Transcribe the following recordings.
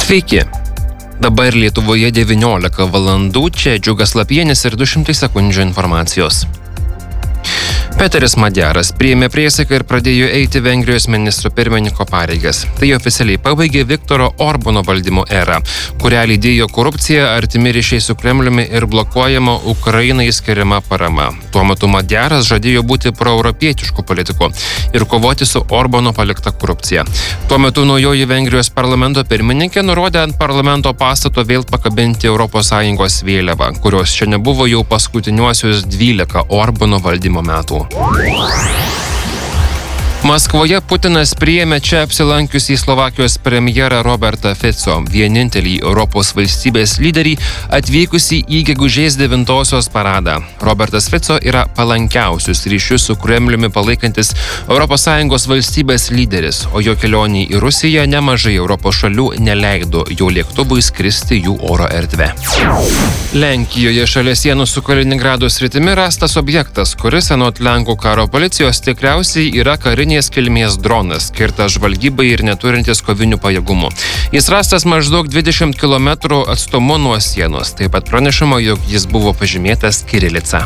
Sveiki. Dabar Lietuvoje 19 valandų, čia Džiugas Lapienis ir 200 sekundžių informacijos. Peteris Madjaras priėmė priesaiką ir pradėjo eiti Vengrijos ministro pirmininko pareigas. Tai oficialiai pabaigė Viktoro Orbano valdymo erą, kurią lydėjo korupcija, artimi ryšiai su Kremliumi ir blokuojama Ukrainai skiriama parama. Tuo metu Madjaras žadėjo būti proeuropietišku politiku ir kovoti su Orbano palikta korupcija. Tuo metu naujoji Vengrijos parlamento pirmininkė nurodė ant parlamento pastato vėl pakabinti ES vėliavą, kurios čia nebuvo jau paskutiniuosius 12 Orbano valdymo metų. Maskvoje Putinas priėmė čia apsilankiusį Slovakijos premjerą Robertą Fico, vienintelį Europos valstybės lyderį atvykusį į gegužės 9-osios paradą. Robertas Fico yra palankiausius ryšius su Kremliumi palaikantis ES valstybės lyderis, o jo kelionį į Rusiją nemažai Europos šalių neleido jo lėktuvui skristi jų oro erdvę. Lenkijoje šalia sienų su Kaliningrado sritimi rastas objektas, kuris anot Lenkų karo policijos tikriausiai yra karinės kilmės dronas, skirtas žvalgybai ir neturintis kovinių pajėgumų. Jis rastas maždaug 20 km atstumu nuo sienos. Taip pat pranešama, jog jis buvo pažymėtas kirilica.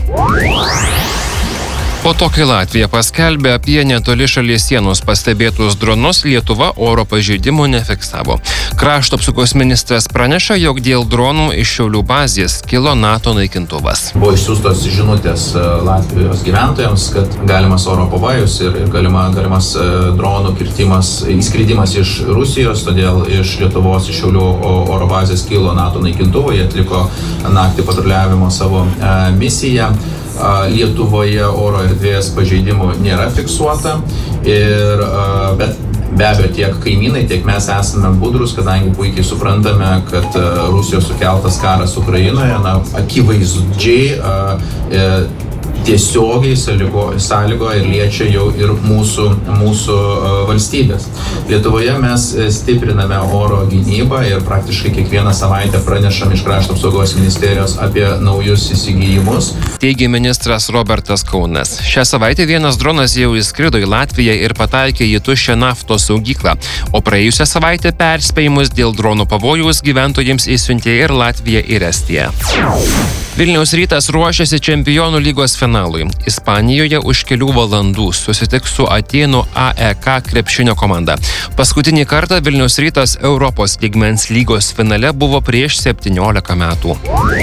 Po to, kai Latvija paskelbė apie netoli šalies sienos pastebėtus dronus, Lietuva oro pažeidimų nefiksavo. Krašto apsaugos ministras praneša, jog dėl dronų iš Šiaulių bazės kilo NATO naikintuvas. Buvo išsiųstos žinutės Latvijos gyventojams, kad galimas oro pavojus ir galimas dronų įskridimas iš Rusijos, todėl iš Lietuvos iš Šiaulių oro bazės kilo NATO naikintuvai, jie atliko naktį patruliavimo savo misiją. Lietuvoje oro erdvės pažeidimų nėra fiksuota, bet be abejo tiek kaimynai, tiek mes esame budrus, kadangi puikiai suprantame, kad Rusijos sukeltas karas Ukrainoje akivaizdžiai tiesiogiai sąlygoja ir liečia jau ir mūsų valstybės. Lietuvoje mes stipriname oro gynybą ir praktiškai kiekvieną savaitę pranešam iš Krašto apsaugos ministerijos apie naujus įsigijimus. Teigė ministras Robertas Kaunas. Šią savaitę vienas dronas jau įskrido į Latviją ir pataikė į tuščią naftos saugyklą, o praėjusią savaitę perspėjimus dėl dronų pavojaus gyventojams išsiuntė ir Latvija ir Estija. Vilniaus Rytas ruošiasi Čempionų lygos finalui. Ispanijoje už kelių valandų susitiks su Atėnų AEK krepšinio komanda. Paskutinį kartą Vilniaus Rytas Europos lygmens lygos finale buvo prieš 17 metų.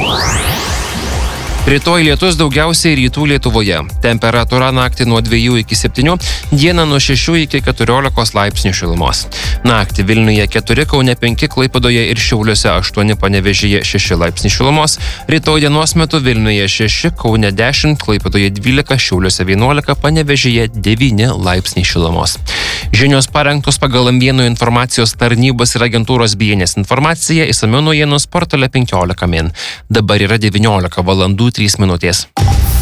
Rytoj lietus daugiausiai rytų Lietuvoje. Temperatūra naktį nuo 2 iki 7, dieną nuo 6 iki 14 laipsnių šilumos. Naktį Vilniuje 4, Kaune 5, Klaipėdoje ir Šiauliuose 8, Panevėžyje 6 laipsnių šilumos. Rytoj dienos metu Vilniuje 6, Kaune 10, Klaipėdoje 12, Šiauliuose 11, Panevėžyje 9 laipsniai šilumos. Žinios parengtos pagal M1 informacijos tarnybos ir agentūros BNS informaciją, išsamiau naujienos portale 15 min. Dabar yra 19 valandų 3 minutės.